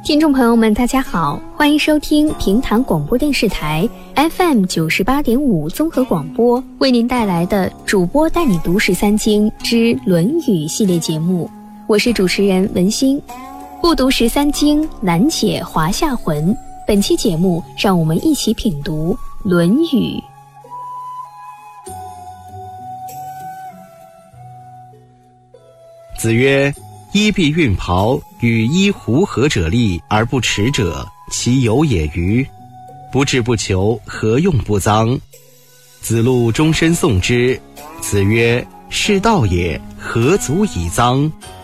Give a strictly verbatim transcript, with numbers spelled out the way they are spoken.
听众朋友们大家好，欢迎收听平潭广播电视台 F M 九十八点五 综合广播为您带来的主播带你读十三经之论语系列节目，我是主持人文心。不读十三经，难解华夏魂。本期节目让我们一起品读论语。 子曰：衣蔽运袍，与衣狐合者利而不耻者，其有也欤？不志不求，何用不臧？子路终身诵之。子曰：是道也，何足以臧？